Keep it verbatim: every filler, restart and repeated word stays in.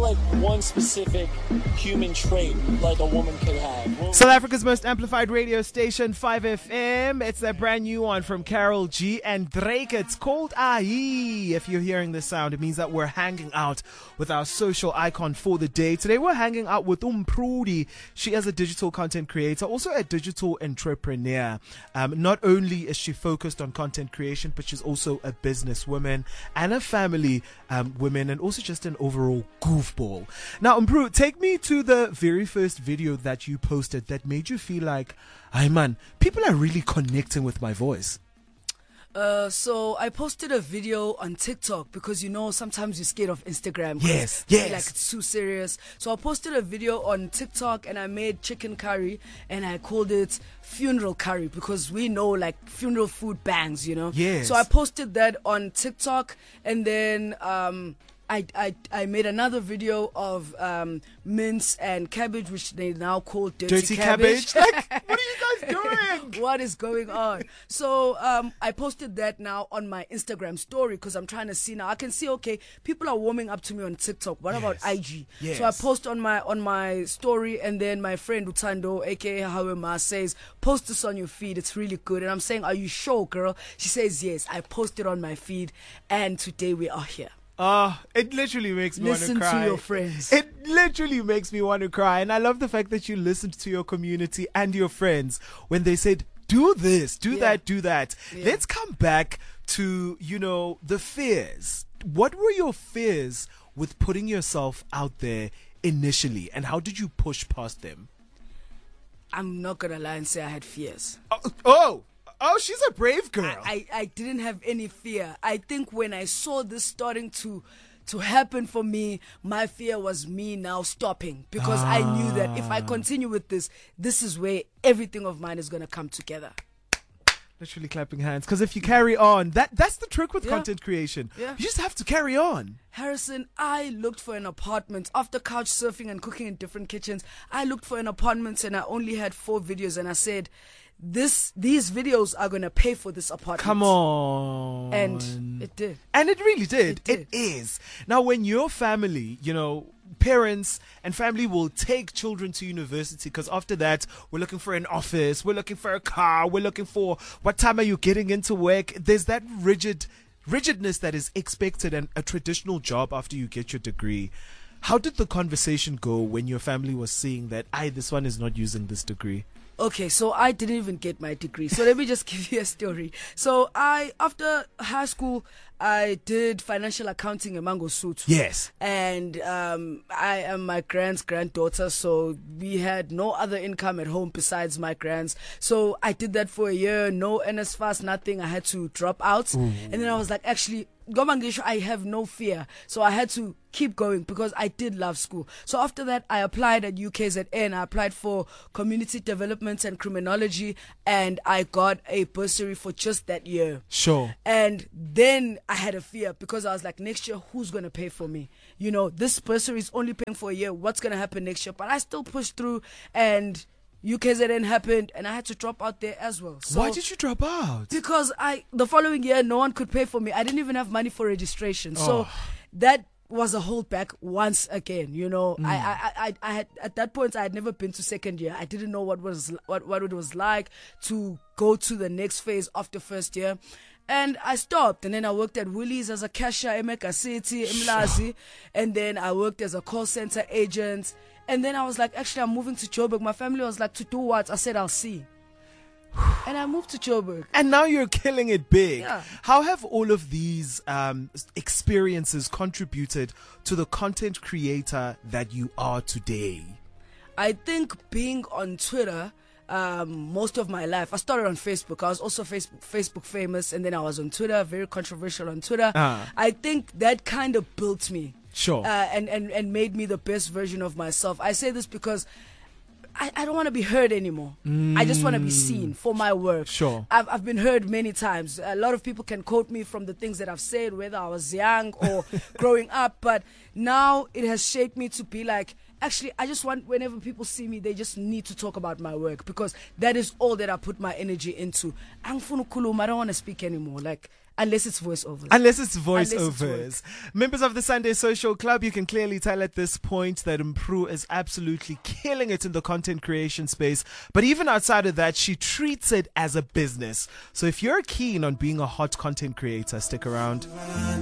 like one specific human trait like a woman could have. Well, South Africa's most amplified radio station, five F M. It's that brand new one from Carol G and Drake. It's called Ahi. If you're hearing this sound, it means that we're hanging out with our social icon for the day. Today we're hanging out with Umprudi. She is a digital content creator, also a digital entrepreneur. Um, not only is she focused on content creation, but she's also a businesswoman and a family um, woman, and also just an overall goofball. Now, Umpru, take me to the very first video that you posted that made you feel like, hey man, people are really connecting with my voice. Uh, so I posted a video on TikTok because, you know, sometimes you're scared of Instagram. Yes, you yes. feel like it's too serious. So I posted a video on TikTok and I made chicken curry and I called it funeral curry because we know like funeral food bangs, you know. Yes. So I posted that on TikTok and then um I, I, I made another video of um, mince and cabbage, which they now call dirty, Dirty cabbage. cabbage? Like, what are you guys doing? What is going on? So um, I posted that now on my Instagram story because I'm trying to see now. I can see, okay, people are warming up to me on TikTok. What Yes. about I G? Yes. So I post on my on my story, and then my friend Utando, aka Hawema, says, post this on your feed. It's really good. And I'm saying, are you sure, girl? She says, yes. I posted on my feed, and today we are here. Ah, uh, it literally makes me want to Listen cry. to your friends. It literally makes me want to cry. And I love the fact that you listened to your community and your friends when they said, do this, do Yeah. that, do that. Yeah. Let's come back to, you know, the fears. What were your fears with putting yourself out there initially, and how did you push past them? I'm not going to lie and say I had fears. Oh, oh, oh she's a brave girl. I, I, I didn't have any fear. I think when I saw this starting to to happen for me, my fear was me now stopping because Ah. I knew that if I continue with this, this is where everything of mine is going to come together. Literally clapping hands, because if you carry on, that that's the trick with Yeah. content creation. Yeah. You just have to carry on. Harrison, I looked for an apartment after couch surfing and cooking in different kitchens. I looked for an apartment and I only had four videos, and I said, this these videos are going to pay for this apartment. Come on. And it did. And it really did. It did. It is. Now, when your family, you know, parents and family will take children to university, because after that, we're looking for an office, we're looking for a car, we're looking for what time are you getting into work. There's that rigid rigidness that is expected and a traditional job after you get your degree. How did the conversation go when your family was seeing that, I, this one is not using this degree? Okay, so I didn't even get my degree. So let me just give you a story. So I, after high school, I did financial accounting in Mangosuthu. Yes. And um, I am my grand's granddaughter, so we had no other income at home besides my grand's. So I did that for a year, no N S F A S, nothing. I had to drop out. Ooh. And then I was like, actually, Gomangisho, I have no fear. So I had to keep going because I did love school. So after that, I applied at U K Z N. I applied for community development and criminology, and I got a bursary for just that year. Sure. And then I had a fear because I was like, next year, who's going to pay for me? You know, this bursary is only paying for a year. What's going to happen next year? But I still pushed through, and U K Z N happened, and I had to drop out there as well. So Why did you drop out? because I the following year no one could pay for me. I didn't even have money for registration. So Oh. that was a holdback once again. You know, Mm. I, I I I had at that point I had never been to second year. I didn't know what was what what it was like to go to the next phase after first year. And I stopped, and then I worked at Woolies as a cashier in Mecca City, Mlazi, and then I worked as a call center agent. And then I was like, actually, I'm moving to Joburg. My family was like, to do what? I said, I'll see. And I moved to Joburg. And now you're killing it big. Yeah. How have all of these um, experiences contributed to the content creator that you are today? I think being on Twitter um, most of my life, I started on Facebook. I was also Facebook, Facebook famous, and then I was on Twitter, very controversial on Twitter. Ah. I think that kind of built me. Sure. Uh, and, and, and made me the best version of myself. I say this because I, I don't want to be heard anymore. Mm. I just want to be seen for my work. Sure. I've, I've been heard many times. A lot of people can quote me from the things that I've said, whether I was young or growing up. But now it has shaped me to be like, actually, I just want, whenever people see me, they just need to talk about my work, because that is all that I put my energy into. Angifuna ukukhuluma, I don't want to speak anymore. Like, unless it's voiceovers. Unless it's Unless it's voiceovers. Members of the Sunday Social Club, you can clearly tell at this point that Mpru is absolutely killing it in the content creation space. But even outside of that, she treats it as a business. So if you're keen on being a hot content creator, stick around.